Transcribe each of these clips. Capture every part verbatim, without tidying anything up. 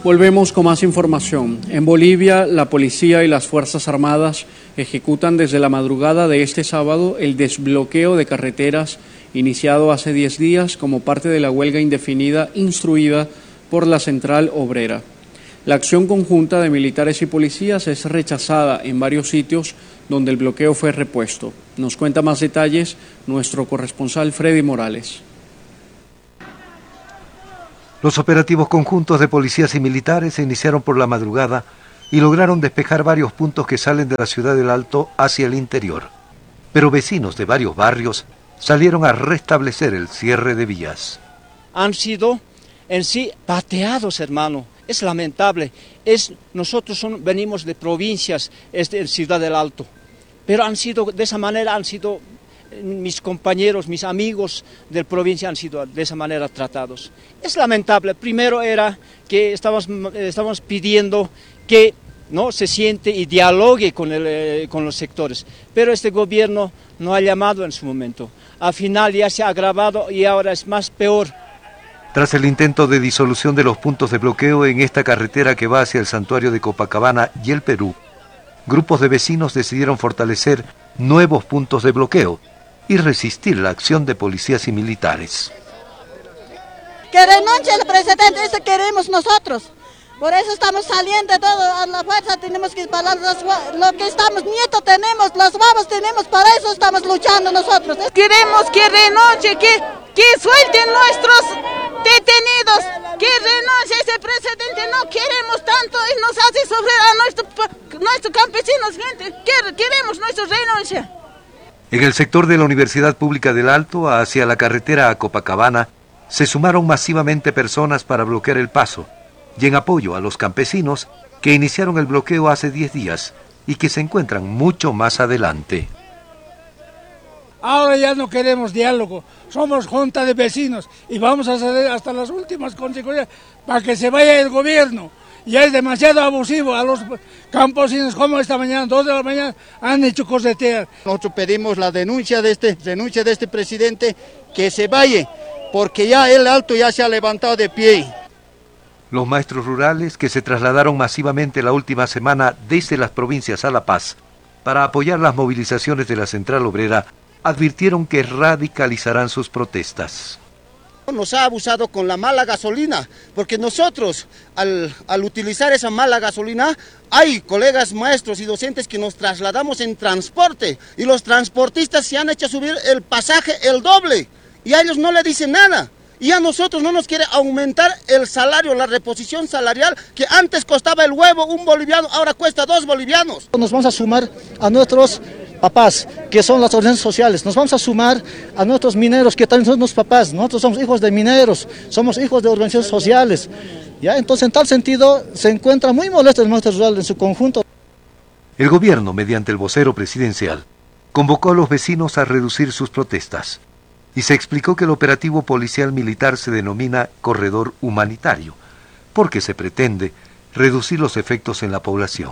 Volvemos con más información. En Bolivia, la policía y las Fuerzas Armadas ejecutan desde la madrugada de este sábado el desbloqueo de carreteras iniciado hace diez días como parte de la huelga indefinida instruida por la Central Obrera. La acción conjunta de militares y policías es rechazada en varios sitios donde el bloqueo fue repuesto. Nos cuenta más detalles nuestro corresponsal Freddy Morales. Los operativos conjuntos de policías y militares se iniciaron por la madrugada y lograron despejar varios puntos que salen de la ciudad del Alto hacia el interior. Pero vecinos de varios barrios salieron a restablecer el cierre de vías. Han sido en sí pateados, hermano. Es lamentable. Es, nosotros son, venimos de provincias, es de Ciudad del Alto. Pero han sido, de esa manera han sido, mis compañeros, mis amigos de provincia han sido de esa manera tratados. Es lamentable. Primero era que estábamos, estábamos pidiendo que no se siente y dialogue con, el, eh, con los sectores. Pero este gobierno no ha llamado en su momento. Al final ya se ha agravado y ahora es más peor. Tras el intento de disolución de los puntos de bloqueo en esta carretera que va hacia el santuario de Copacabana y el Perú, grupos de vecinos decidieron fortalecer nuevos puntos de bloqueo y resistir la acción de policías y militares. Que renuncie el presidente, eso queremos nosotros. Por eso estamos saliendo todo a la fuerza, tenemos que parar lo que estamos, nietos tenemos, las babas tenemos, para eso estamos luchando nosotros. Queremos que renuncie, que, que suelten nuestros detenidos, que renuncie ese presidente, no queremos tanto, él nos hace sufrir a nuestros nuestro campesinos, gente, queremos nuestra renuncia. En el sector de la Universidad Pública del Alto, hacia la carretera a Copacabana, se sumaron masivamente personas para bloquear el paso, y en apoyo a los campesinos que iniciaron el bloqueo hace diez días y que se encuentran mucho más adelante. Ahora ya no queremos diálogo, somos junta de vecinos y vamos a ceder hasta las últimas consecuencias para que se vaya el gobierno. Ya es demasiado abusivo a los campesinos, como esta mañana, dos de la mañana, han hecho cosetear. Nosotros pedimos la denuncia de este, denuncia de este presidente, que se vaya, porque ya el Alto ya se ha levantado de pie. Los maestros rurales que se trasladaron masivamente la última semana desde las provincias a La Paz para apoyar las movilizaciones de la Central Obrera advirtieron que radicalizarán sus protestas. Nos ha abusado con la mala gasolina, porque nosotros al, al utilizar esa mala gasolina hay colegas maestros y docentes que nos trasladamos en transporte y los transportistas se han hecho subir el pasaje el doble y a ellos no le dicen nada. Y a nosotros no nos quiere aumentar el salario, la reposición salarial, que antes costaba el huevo un boliviano, ahora cuesta dos bolivianos. Nos vamos a sumar a nuestros papás, que son las organizaciones sociales, nos vamos a sumar a nuestros mineros, que también son nuestros papás, nosotros somos hijos de mineros, somos hijos de organizaciones sociales. ¿Ya? Entonces, en tal sentido, se encuentra muy molesto el maestro rural en su conjunto. El gobierno, mediante el vocero presidencial, convocó a los vecinos a reducir sus protestas. Y se explicó que el operativo policial militar se denomina corredor humanitario, porque se pretende reducir los efectos en la población.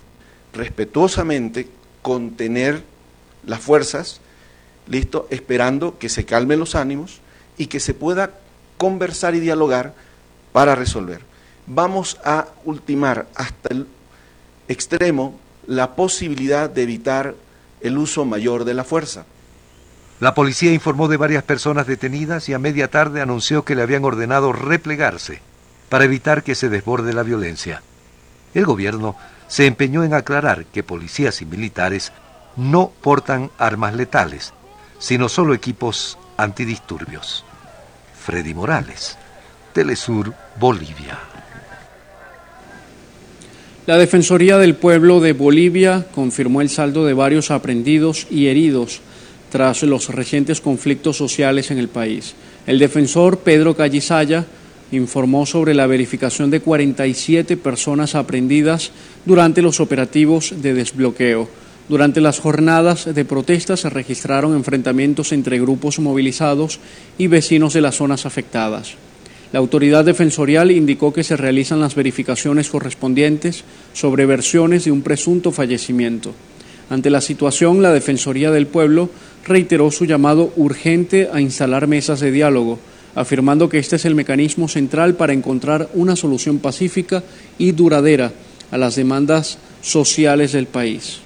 Respetuosamente contener las fuerzas, listo, esperando que se calmen los ánimos y que se pueda conversar y dialogar para resolver. Vamos a ultimar hasta el extremo la posibilidad de evitar el uso mayor de la fuerza. La policía informó de varias personas detenidas y a media tarde anunció que le habían ordenado replegarse para evitar que se desborde la violencia. El gobierno se empeñó en aclarar que policías y militares no portan armas letales, sino solo equipos antidisturbios. Freddy Morales, Telesur, Bolivia. La Defensoría del Pueblo de Bolivia confirmó el saldo de varios aprehendidos y heridos tras los recientes conflictos sociales en el país. El defensor Pedro Callisaya informó sobre la verificación de cuarenta y siete personas aprehendidas durante los operativos de desbloqueo. Durante las jornadas de protesta se registraron enfrentamientos entre grupos movilizados y vecinos de las zonas afectadas. La autoridad defensorial indicó que se realizan las verificaciones correspondientes sobre versiones de un presunto fallecimiento. Ante la situación, la Defensoría del Pueblo reiteró su llamado urgente a instalar mesas de diálogo, afirmando que este es el mecanismo central para encontrar una solución pacífica y duradera a las demandas sociales del país.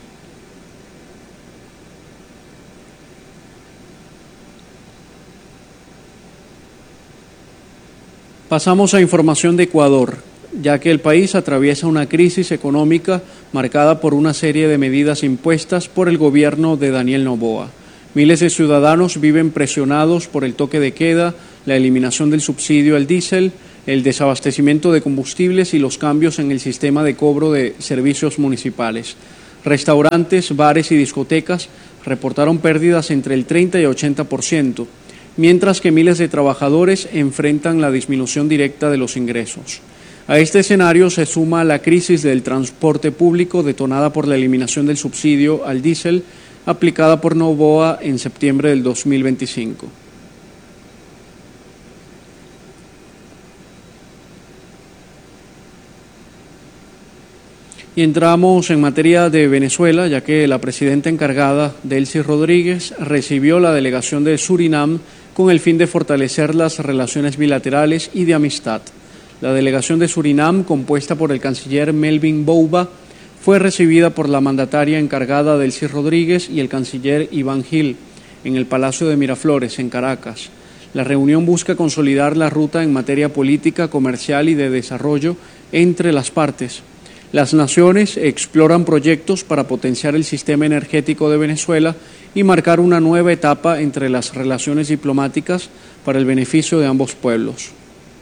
Pasamos a información de Ecuador, ya que el país atraviesa una crisis económica marcada por una serie de medidas impuestas por el gobierno de Daniel Noboa. Miles de ciudadanos viven presionados por el toque de queda, la eliminación del subsidio al diésel, el desabastecimiento de combustibles y los cambios en el sistema de cobro de servicios municipales. Restaurantes, bares y discotecas reportaron pérdidas entre el treinta y ochenta por ciento, mientras que miles de trabajadores enfrentan la disminución directa de los ingresos. A este escenario se suma la crisis del transporte público detonada por la eliminación del subsidio al diésel aplicada por Noboa en septiembre del dos mil veinticinco. Y entramos en materia de Venezuela, ya que la presidenta encargada, Delcy Rodríguez, recibió la delegación de Surinam con el fin de fortalecer las relaciones bilaterales y de amistad. La delegación de Surinam, compuesta por el canciller Melvin Bouba, fue recibida por la mandataria encargada Delcy Rodríguez y el canciller Iván Gil en el Palacio de Miraflores, en Caracas. La reunión busca consolidar la ruta en materia política, comercial y de desarrollo entre las partes. Las naciones exploran proyectos para potenciar el sistema energético de Venezuela y marcar una nueva etapa entre las relaciones diplomáticas para el beneficio de ambos pueblos.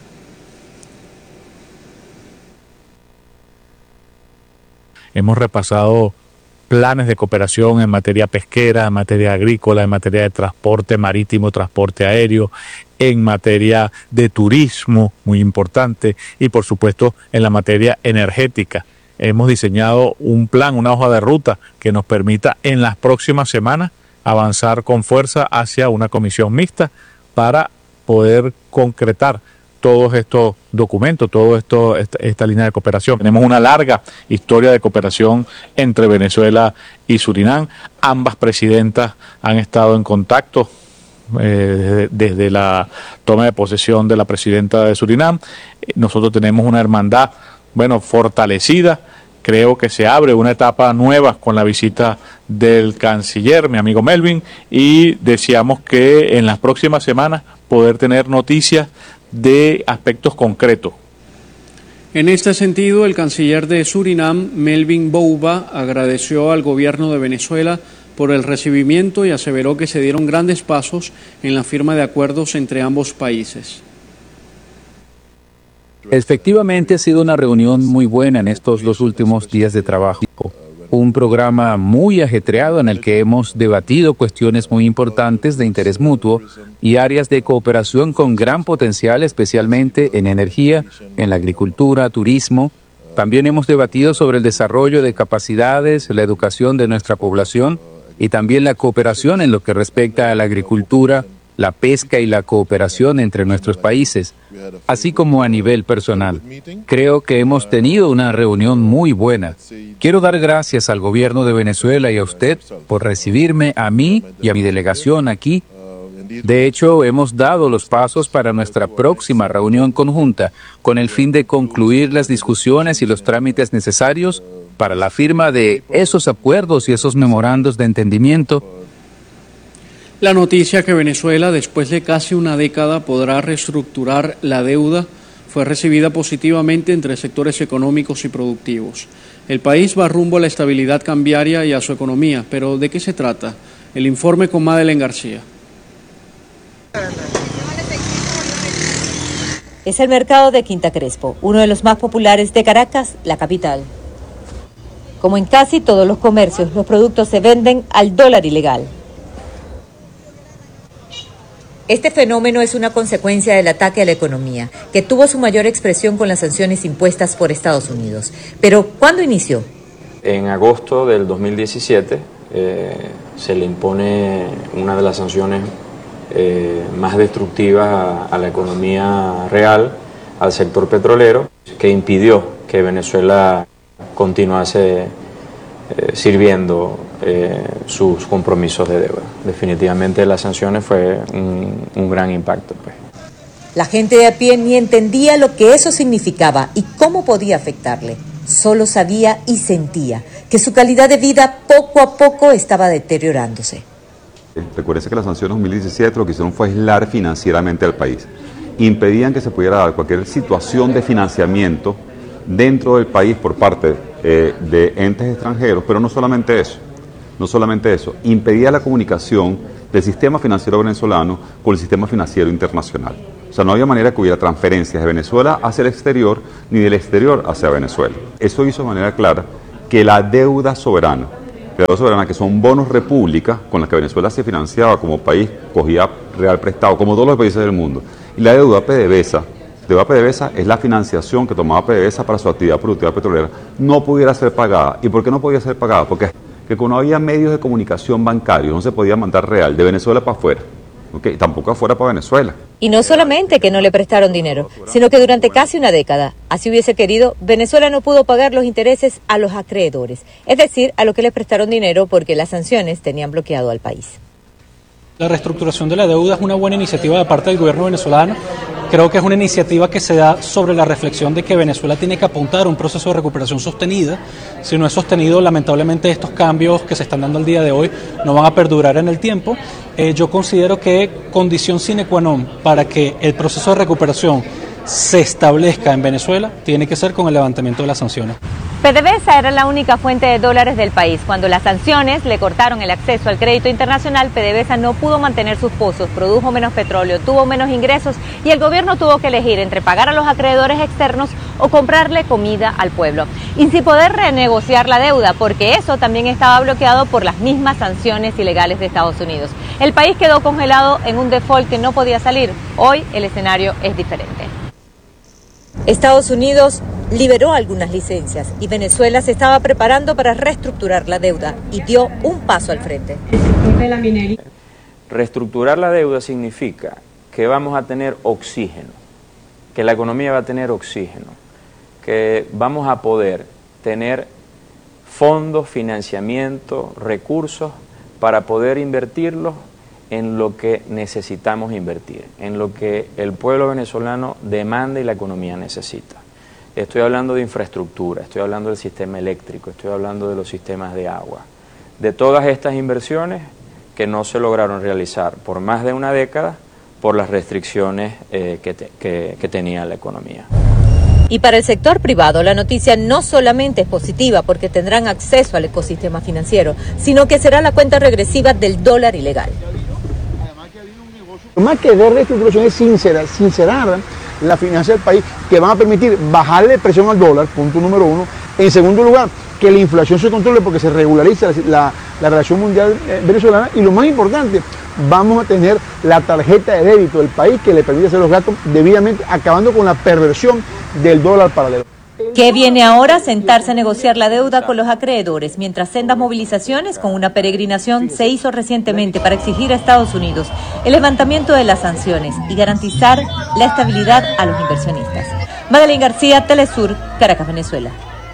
Hemos repasado planes de cooperación en materia pesquera, en materia agrícola, en materia de transporte marítimo, transporte aéreo, en materia de turismo, muy importante, y por supuesto en la materia energética. Hemos diseñado un plan, una hoja de ruta que nos permita en las próximas semanas avanzar con fuerza hacia una comisión mixta para poder concretar todos estos documentos, toda esto, esta, esta línea de cooperación. Tenemos una larga historia de cooperación entre Venezuela y Surinam. Ambas presidentas han estado en contacto eh, desde, desde la toma de posesión de la presidenta de Surinam. Nosotros tenemos una hermandad, bueno, fortalecida. Creo que se abre una etapa nueva con la visita del canciller, mi amigo Melvin, y deseamos que en las próximas semanas poder tener noticias de aspectos concretos. En este sentido, el canciller de Surinam, Melvin Bouba, agradeció al gobierno de Venezuela por el recibimiento y aseveró que se dieron grandes pasos en la firma de acuerdos entre ambos países. Efectivamente ha sido una reunión muy buena en estos dos últimos días de trabajo. Un programa muy ajetreado en el que hemos debatido cuestiones muy importantes de interés mutuo y áreas de cooperación con gran potencial, especialmente en energía, en la agricultura, turismo. También hemos debatido sobre el desarrollo de capacidades, la educación de nuestra población y también la cooperación en lo que respecta a la agricultura, la pesca y la cooperación entre nuestros países, así como a nivel personal. Creo que hemos tenido una reunión muy buena. Quiero dar gracias al gobierno de Venezuela y a usted por recibirme a mí y a mi delegación aquí. De hecho, hemos dado los pasos para nuestra próxima reunión conjunta con el fin de concluir las discusiones y los trámites necesarios para la firma de esos acuerdos y esos memorandos de entendimiento. La noticia que Venezuela, después de casi una década, podrá reestructurar la deuda fue recibida positivamente entre sectores económicos y productivos. El país va rumbo a la estabilidad cambiaria y a su economía, pero ¿de qué se trata? El informe con Madeleine García. Es el mercado de Quinta Crespo, uno de los más populares de Caracas, la capital. Como en casi todos los comercios, los productos se venden al dólar ilegal. Este fenómeno es una consecuencia del ataque a la economía, que tuvo su mayor expresión con las sanciones impuestas por Estados Unidos. Pero, ¿cuándo inició? En agosto del dos mil diecisiete eh, se le impone una de las sanciones eh, más destructivas a, a la economía real, al sector petrolero, que impidió que Venezuela continuase eh, sirviendo Eh, sus compromisos de deuda. Definitivamente las sanciones fue un, un gran impacto, pues. La gente de a pie ni entendía lo que eso significaba y cómo podía afectarle. Solo sabía y sentía que su calidad de vida poco a poco estaba deteriorándose. Recuérdese que las sanciones dos mil diecisiete lo que hicieron fue aislar financieramente al país. Impedían que se pudiera dar cualquier situación de financiamiento dentro del país por parte eh, de entes extranjeros, pero no solamente eso, no solamente eso, impedía la comunicación del sistema financiero venezolano con el sistema financiero internacional. O sea, no había manera que hubiera transferencias de Venezuela hacia el exterior, ni del exterior hacia Venezuela. Eso hizo de manera clara que la deuda soberana, la deuda soberana que son bonos república, con las que Venezuela se financiaba como país, cogía real prestado, como todos los países del mundo, y la deuda PDVSA, deuda PDVSA es la financiación que tomaba PDVSA para su actividad productiva petrolera, no pudiera ser pagada. ¿Y por qué no podía ser pagada? Porque que como no había medios de comunicación bancarios, no se podía mandar real de Venezuela para afuera, ¿okay? Tampoco afuera para Venezuela. Y no solamente que no le prestaron dinero, sino que durante casi una década, así hubiese querido, Venezuela no pudo pagar los intereses a los acreedores, es decir, a los que le prestaron dinero porque las sanciones tenían bloqueado al país. La reestructuración de la deuda es una buena iniciativa de parte del gobierno venezolano. Creo que es una iniciativa que se da sobre la reflexión de que Venezuela tiene que apuntar a un proceso de recuperación sostenida. Si no es sostenido, lamentablemente estos cambios que se están dando al día de hoy no van a perdurar en el tiempo. Eh, yo considero que condición sine qua non para que el proceso de recuperación se establezca en Venezuela tiene que ser con el levantamiento de las sanciones. PDVSA era la única fuente de dólares del país. Cuando las sanciones le cortaron el acceso al crédito internacional, PDVSA no pudo mantener sus pozos, produjo menos petróleo, tuvo menos ingresos y el gobierno tuvo que elegir entre pagar a los acreedores externos o comprarle comida al pueblo. Y sin poder renegociar la deuda, porque eso también estaba bloqueado por las mismas sanciones ilegales de Estados Unidos. El país quedó congelado en un default que no podía salir. Hoy el escenario es diferente. Estados Unidos liberó algunas licencias y Venezuela se estaba preparando para reestructurar la deuda y dio un paso al frente. Reestructurar la deuda significa que vamos a tener oxígeno, que la economía va a tener oxígeno, que vamos a poder tener fondos, financiamiento, recursos para poder invertirlos en lo que necesitamos invertir, en lo que el pueblo venezolano demanda y la economía necesita. Estoy hablando de infraestructura, estoy hablando del sistema eléctrico, estoy hablando de los sistemas de agua, de todas estas inversiones que no se lograron realizar por más de una década por las restricciones eh, que, te, que, que tenía la economía. Y para el sector privado, la noticia no solamente es positiva porque tendrán acceso al ecosistema financiero, sino que será la cuenta regresiva del dólar ilegal. Más que de reestructuración es sincerar, sincerar la finanza del país, que van a permitir bajarle presión al dólar, punto número uno. En segundo lugar, que la inflación se controle porque se regulariza la, la, la relación mundial eh, venezolana. Y lo más importante, vamos a tener la tarjeta de débito del país que le permite hacer los gastos debidamente, acabando con la perversión del dólar paralelo. ¿Qué viene ahora? Sentarse a negociar la deuda con los acreedores, mientras sendas movilizaciones con una peregrinación se hizo recientemente para exigir a Estados Unidos el levantamiento de las sanciones y garantizar la estabilidad a los inversionistas. Madeleine García, Telesur, Caracas, Venezuela.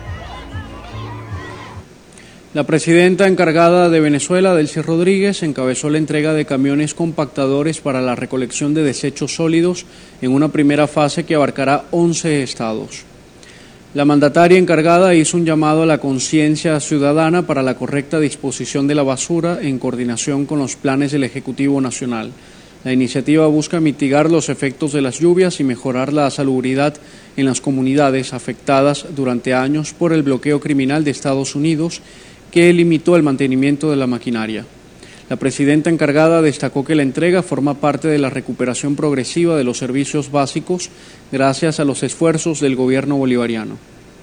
La presidenta encargada de Venezuela, Delcy Rodríguez, encabezó la entrega de camiones compactadores para la recolección de desechos sólidos en una primera fase que abarcará once estados. La mandataria encargada hizo un llamado a la conciencia ciudadana para la correcta disposición de la basura en coordinación con los planes del Ejecutivo Nacional. La iniciativa busca mitigar los efectos de las lluvias y mejorar la salubridad en las comunidades afectadas durante años por el bloqueo criminal de Estados Unidos que limitó el mantenimiento de la maquinaria. La presidenta encargada destacó que la entrega forma parte de la recuperación progresiva de los servicios básicos gracias a los esfuerzos del gobierno bolivariano.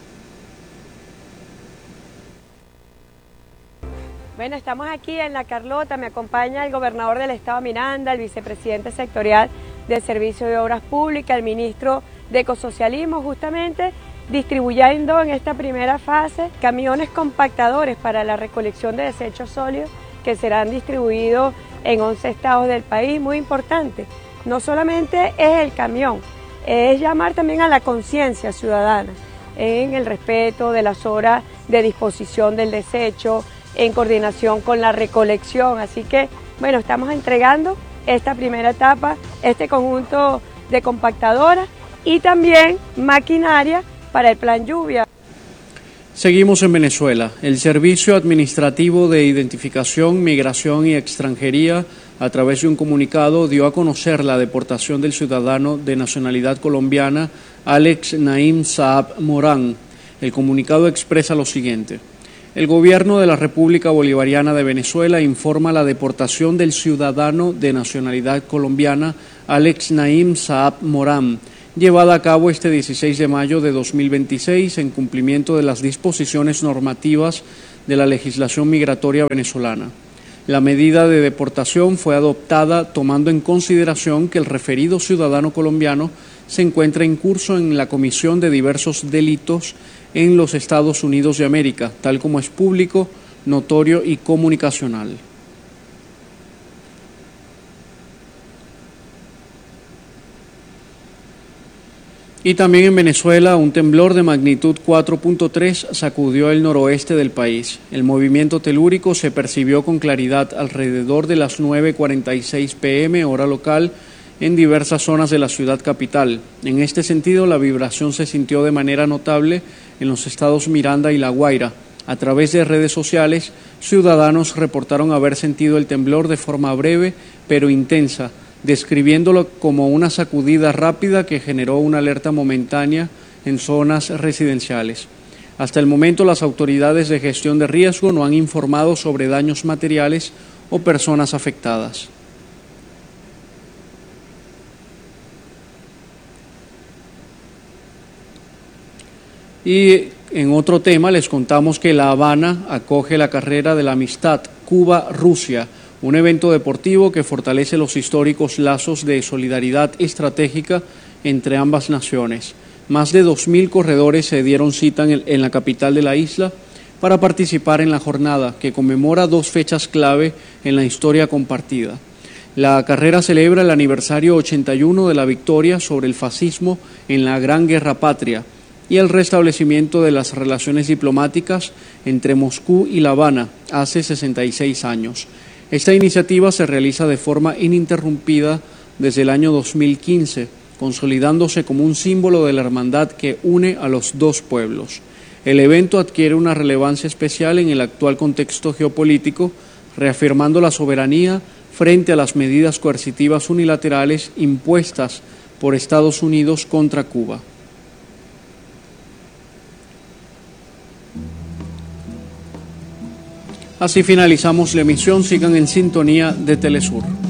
Bueno, estamos aquí en La Carlota, me acompaña el gobernador del estado Miranda, el vicepresidente sectorial del Servicio de Obras Públicas, el ministro de Ecosocialismo, justamente distribuyendo en esta primera fase camiones compactadores para la recolección de desechos sólidos que serán distribuidos en once estados del país. Muy importante, no solamente es el camión, es llamar también a la conciencia ciudadana en el respeto de las horas de disposición del desecho, en coordinación con la recolección. Así que, bueno, estamos entregando esta primera etapa, este conjunto de compactadoras y también maquinaria para el plan lluvia. Seguimos en Venezuela. El Servicio Administrativo de Identificación, Migración y Extranjería, a través de un comunicado, dio a conocer la deportación del ciudadano de nacionalidad colombiana Alex Naim Saab Morán. El comunicado expresa lo siguiente. El gobierno de la República Bolivariana de Venezuela informa la deportación del ciudadano de nacionalidad colombiana Alex Naim Saab Morán, llevada a cabo este dieciséis de mayo de dos mil veintiséis en cumplimiento de las disposiciones normativas de la legislación migratoria venezolana. La medida de deportación fue adoptada tomando en consideración que el referido ciudadano colombiano se encuentra en curso en la comisión de diversos delitos en los Estados Unidos de América, tal como es público, notorio y comunicacional. Y también en Venezuela, un temblor de magnitud cuatro punto tres sacudió el noroeste del país. El movimiento telúrico se percibió con claridad alrededor de las nueve cuarenta y seis pm hora local en diversas zonas de la ciudad capital. En este sentido, la vibración se sintió de manera notable en los estados Miranda y La Guaira. A través de redes sociales, ciudadanos reportaron haber sentido el temblor de forma breve pero intensa, describiéndolo como una sacudida rápida que generó una alerta momentánea en zonas residenciales. Hasta el momento, las autoridades de gestión de riesgo no han informado sobre daños materiales o personas afectadas. Y en otro tema les contamos que La Habana acoge la carrera de la amistad Cuba-Rusia, un evento deportivo que fortalece los históricos lazos de solidaridad estratégica entre ambas naciones. Más de dos mil corredores se dieron cita en, el, en la capital de la isla para participar en la jornada, que conmemora dos fechas clave en la historia compartida. La carrera celebra el aniversario ochenta y uno de la victoria sobre el fascismo en la Gran Guerra Patria y el restablecimiento de las relaciones diplomáticas entre Moscú y La Habana hace sesenta y seis años. Esta iniciativa se realiza de forma ininterrumpida desde el año dos mil quince, consolidándose como un símbolo de la hermandad que une a los dos pueblos. El evento adquiere una relevancia especial en el actual contexto geopolítico, reafirmando la soberanía frente a las medidas coercitivas unilaterales impuestas por Estados Unidos contra Cuba. Así finalizamos la emisión. Sigan en sintonía de Telesur.